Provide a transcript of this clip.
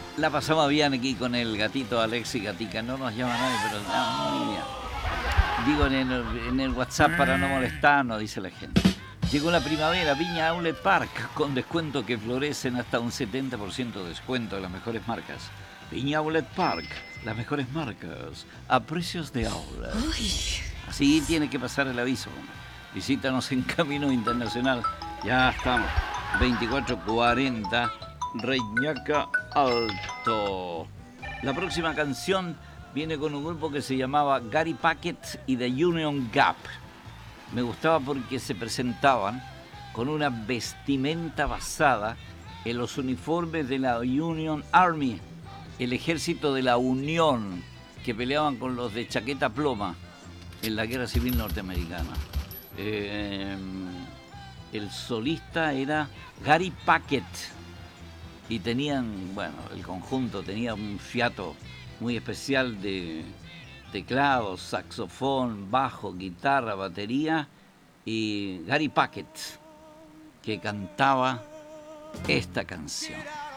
La pasamos bien aquí con el gatito Alexis Gatica. No nos llama nadie, pero muy bien. Digo en el WhatsApp para no molestarnos, dice la gente. Llegó la primavera, Viña Outlet Park, con descuento que florecen hasta un 70% de descuento de las mejores marcas. Viña Outlet Park, las mejores marcas, a precios de outlet. Así tiene que pasar el aviso. Visítanos en Camino Internacional. Ya estamos. 2440 Reñaca Alto. La próxima canción viene con un grupo que se llamaba Gary Packet y The Union Gap. Me gustaba porque se presentaban con una vestimenta basada en los uniformes de la Union Army, el ejército de la Unión, que peleaban con los de chaqueta ploma en la Guerra Civil Norteamericana. El solista era Gary Packet y tenían, bueno, el conjunto tenía un fiato muy especial de teclados, saxofón, bajo, guitarra, batería y Gary Packet que cantaba esta canción.